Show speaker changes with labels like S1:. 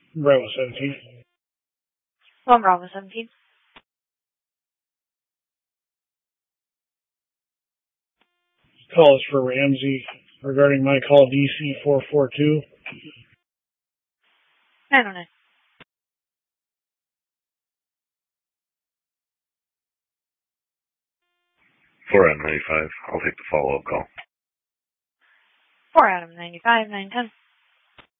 S1: Bravo 17.
S2: 1 Bravo 17.
S1: Call is for Ramsey regarding my call DC 442.
S2: 909.
S3: 4 Adam 95. I'll take the follow-up call.
S2: 4 Adam 95, 910.